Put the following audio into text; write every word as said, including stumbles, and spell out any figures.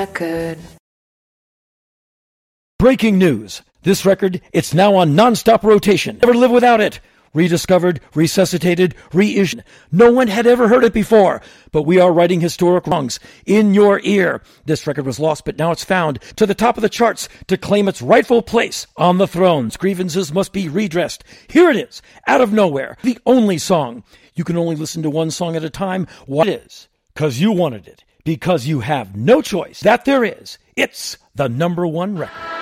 record. Breaking news. This record, it's now on non-stop rotation. Never live without it. Rediscovered, resuscitated, reissued. No one had ever heard it before, but we are righting historic wrongs in your ear. This record was lost, but now it's found to the top of the charts to claim its rightful place on the thrones. Grievances must be redressed. Here it is, out of nowhere, the only song. You can only listen to one song at a time. Why it is? Because you wanted it. Because you have no choice. That there is. It's the number one record.